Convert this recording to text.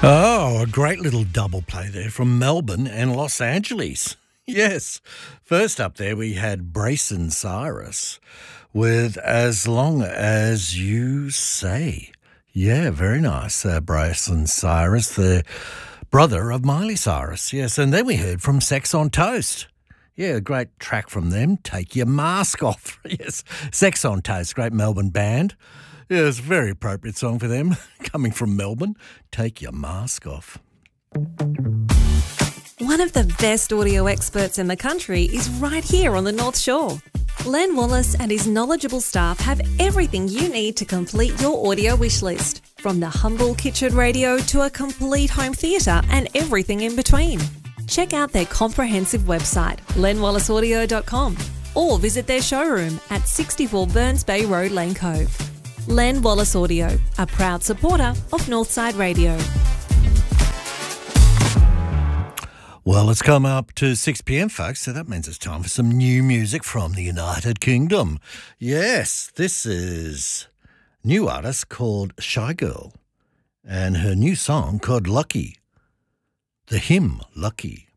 Oh, a great little double play there from Melbourne and Los Angeles. Yes. First up there, we had Brayson Cyrus with As Long As You Say. Yeah, very nice. Brayson Cyrus, the brother of Miley Cyrus. Yes, and then we heard from Sex on Toast. Yeah, a great track from them, Take Your Mask Off. Yes, Sex on Toast, great Melbourne band. Yeah, it's a very appropriate song for them, coming from Melbourne. Take Your Mask Off. One of the best audio experts in the country is right here on the North Shore. Len Wallace and his knowledgeable staff have everything you need to complete your audio wish list, from the humble kitchen radio to a complete home theatre and everything in between. Check out their comprehensive website, lenwallaceaudio.com, or visit their showroom at 64 Burns Bay Road, Lane Cove. Len Wallace Audio, a proud supporter of Northside Radio. Well, it's come up to 6 p.m, folks, so that means it's time for some new music from the United Kingdom. Yes, this is a new artist called Shy Girl and her new song called Lucky. The hymn, Lucky.